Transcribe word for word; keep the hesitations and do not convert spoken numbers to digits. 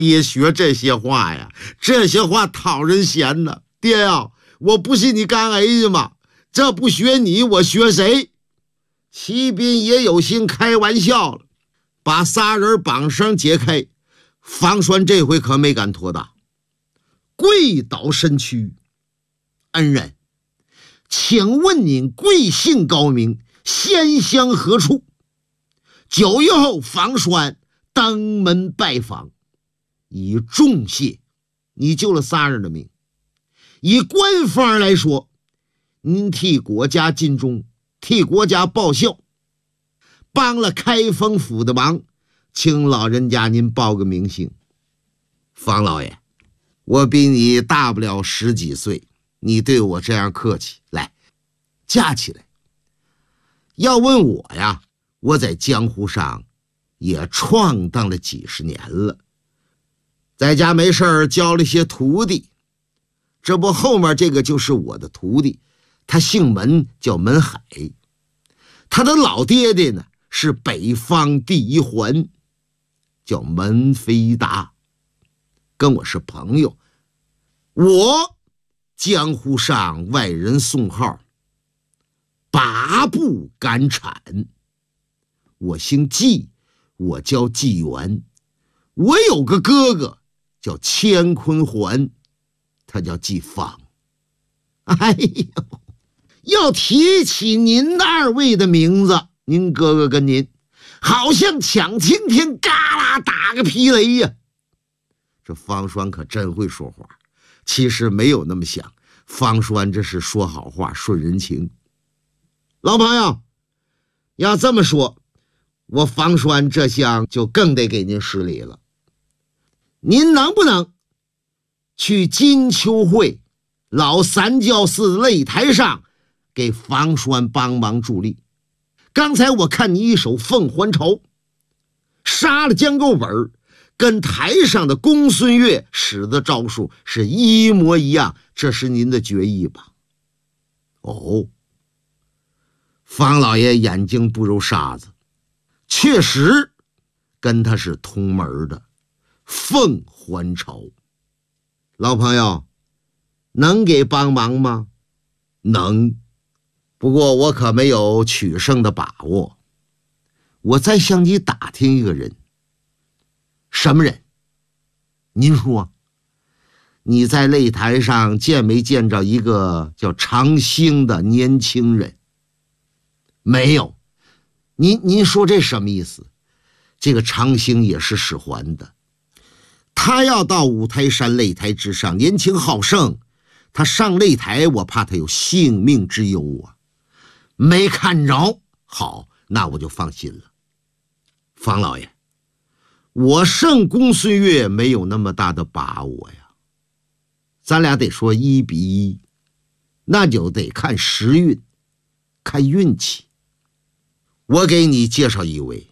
别学这些话呀，这些话讨人嫌呢。爹呀，我不信你干儿子吗？这不学你，我学谁？启斌也有心开玩笑了，把仨人绑绳解开。方栓这回可没敢托大，跪倒身躯：“恩人，请问您贵姓高明，仙乡何处？”九月后，方栓登门拜访，以重谢你救了仨人的命。以官方来说，您替国家尽忠，替国家报效，帮了开封府的忙，请老人家您报个名姓。方老爷，我比你大不了十几岁，你对我这样客气，来，架起来。要问我呀，我在江湖上也闯荡了几十年了，在家没事儿教了些徒弟，这不后面这个就是我的徒弟，他姓门，叫门海。他的老爹爹呢是北方第一环，叫门飞达，跟我是朋友。我江湖上外人送号八步赶产。我姓纪，我叫纪元。我有个哥哥叫乾坤环，他叫纪方。哎呦，要提起您的二位的名字，您哥哥跟您好像抢晴天，嘎啦打个霹雷呀。这方栓可真会说话，其实没有那么想，方栓这是说好话，顺人情。老朋友，要这么说，我方栓这厢就更得给您施礼了。您能不能去金秋会老三教寺擂台上给方栓帮忙助力？刚才我看你一手凤还巢，杀了江沟本，跟台上的公孙越使的招数是一模一样，这是您的决意吧？哦，方老爷眼睛不揉沙子，确实跟他是同门的，凤还巢。老朋友，能给帮忙吗？能，不过我可没有取胜的把握。我再向你打听一个人。什么人？您说，你在擂台上见没见着一个叫长兴的年轻人？没有。您您说这什么意思？这个长兴也是使还的，他要到五台山擂台之上，年轻好胜，他上擂台，我怕他有性命之忧啊。没看着，好，那我就放心了。方老爷，我胜公孙越没有那么大的把握呀，咱俩得说一比一，那就得看时运，看运气。我给你介绍一位